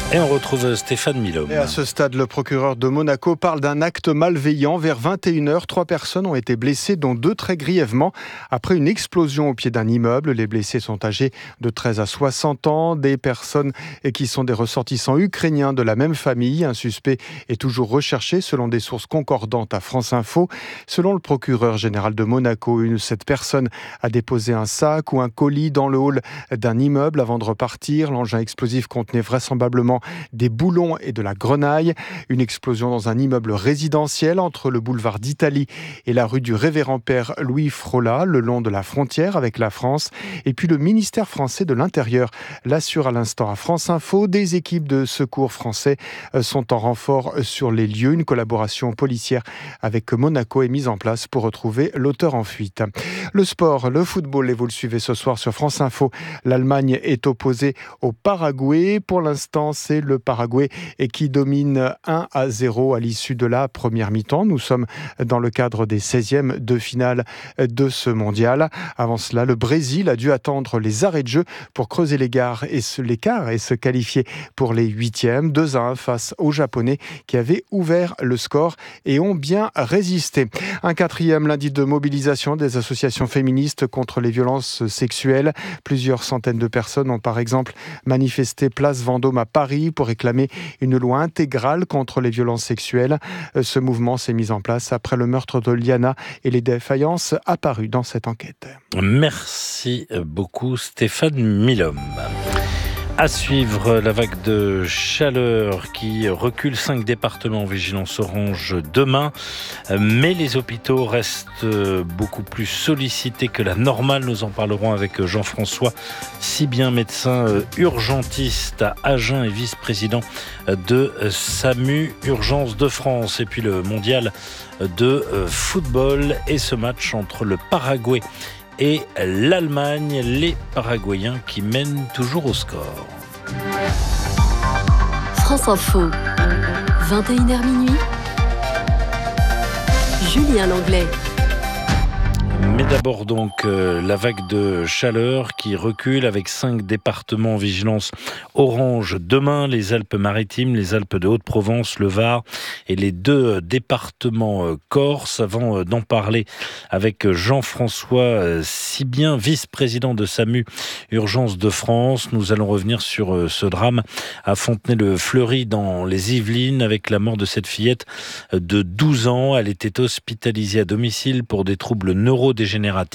Et on retrouve Stéphane Milhomme. Et à ce stade, le procureur de Monaco parle d'un acte malveillant. Vers 21h, 3 personnes ont été blessées, dont 2 très grièvement, après une explosion au pied d'un immeuble. Les blessés sont âgés de 13 à 60 ans, des personnes qui sont des ressortissants ukrainiens de la même famille. Un suspect est toujours recherché selon des sources concordantes à France Info. Selon le procureur général de Monaco, cette personne a déposé un sac ou un colis dans le hall d'un immeuble avant de repartir. L'engin explosif contenait vraisemblablement des boulons et de la grenaille. Une explosion dans un immeuble résidentiel entre le boulevard d'Italie et la rue du Révérend-Père Louis Frola, le long de la frontière avec la France. Et puis le ministère français de l'Intérieur l'assure à l'instant à France Info. Des équipes de secours français sont en renfort sur les lieux. Une collaboration policière avec Monaco est mise en place pour retrouver l'auteur en fuite. Le sport, le football, et vous le suivez ce soir sur France Info. L'Allemagne est opposée au Paraguay. Pour l'instant, c'est le Paraguay qui domine 1-0 à l'issue de la première mi-temps. Nous sommes dans le cadre des 16e de finale de ce mondial. Avant cela, le Brésil a dû attendre les arrêts de jeu pour creuser l'écart et se qualifier pour les 8e. 2-1 face aux Japonais qui avaient ouvert le score et ont bien résisté. Un 4e lundi de mobilisation des associations féministes contre les violences sexuelles. Plusieurs centaines de personnes ont par exemple manifesté place Vendôme à Paris pour réclamer une loi intégrale contre les violences sexuelles. Ce mouvement s'est mis en place après le meurtre de Liana et les défaillances apparues dans cette enquête. Merci beaucoup Stéphane Milhomme. À suivre, la vague de chaleur qui recule 5 départements en vigilance orange demain. Mais les hôpitaux restent beaucoup plus sollicités que la normale. Nous en parlerons avec Jean-François Sibien, médecin urgentiste à Agen et vice-président de SAMU Urgence de France. Et puis le mondial de football et ce match entre le Paraguay et l'Allemagne, les Paraguayens qui mènent toujours au score. France Info, 21h minuit, Julien Langlais. Mais d'abord donc la vague de chaleur qui recule avec 5 départements en vigilance orange demain, les Alpes-Maritimes, les Alpes de Haute-Provence, le Var et les 2 départements corses. Avant d'en parler avec Jean-François Sibien, vice-président de SAMU Urgence de France, nous allons revenir sur ce drame à Fontenay-le-Fleury dans les Yvelines avec la mort de cette fillette de 12 ans. Elle était hospitalisée à domicile pour des troubles neurodégénératifs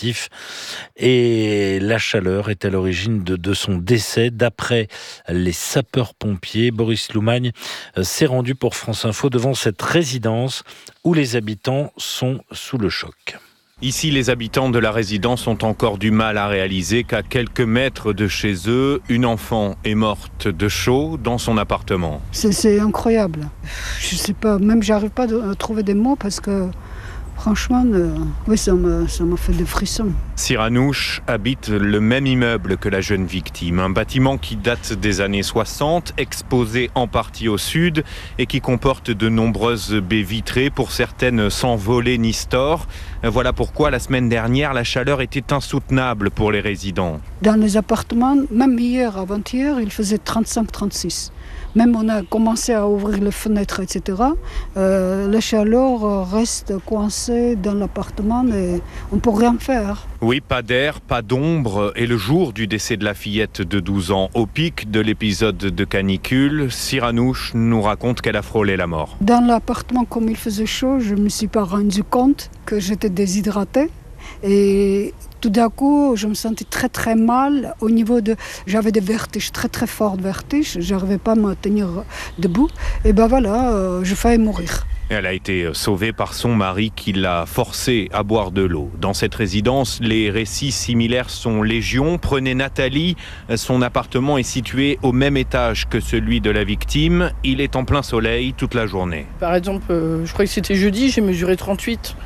et la chaleur est à l'origine de son décès. D'après les sapeurs-pompiers, Boris Loumagne s'est rendu pour France Info devant cette résidence où les habitants sont sous le choc. Ici, les habitants de la résidence ont encore du mal à réaliser qu'à quelques mètres de chez eux, une enfant est morte de chaud dans son appartement. C'est incroyable. Je sais pas, même j'arrive pas à trouver des mots parce que franchement, oui, ça m'a fait des frissons. Siranouche habite le même immeuble que la jeune victime. Un bâtiment qui date des années 60, exposé en partie au sud et qui comporte de nombreuses baies vitrées, pour certaines sans volets ni stores. Voilà pourquoi la semaine dernière, la chaleur était insoutenable pour les résidents. Dans les appartements, même hier, avant-hier, il faisait 35-36. Même on a commencé à ouvrir les fenêtres, etc. La chaleur reste coincée dans l'appartement et on ne peut rien faire. Oui, pas d'air, pas d'ombre. Et le jour du décès de la fillette de 12 ans, au pic de l'épisode de canicule, Siranouche nous raconte qu'elle a frôlé la mort. Dans l'appartement, comme il faisait chaud, je ne me suis pas rendu compte que j'étais déshydratée. Et tout d'un coup, je me sentais très très mal au niveau de... J'avais des vertiges, très très forts vertiges. Je n'arrivais pas à me tenir debout. Et ben voilà, j'ai failli mourir. Elle a été sauvée par son mari qui l'a forcée à boire de l'eau. Dans cette résidence, les récits similaires sont légion. Prenez Nathalie, son appartement est situé au même étage que celui de la victime. Il est en plein soleil toute la journée. Par exemple, je crois que c'était jeudi, j'ai mesuré 38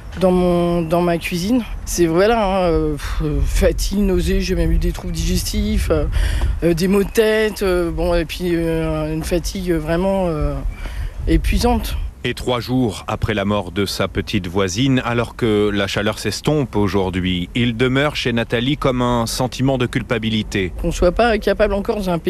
dans ma cuisine. C'est vrai là, fatigue, nausée, j'ai même eu des troubles digestifs, des maux de tête, et puis une fatigue vraiment épuisante. Et 3 jours après la mort de sa petite voisine, alors que la chaleur s'estompe aujourd'hui, il demeure chez Nathalie comme un sentiment de culpabilité. Qu'on ne soit pas capable encore dans un pays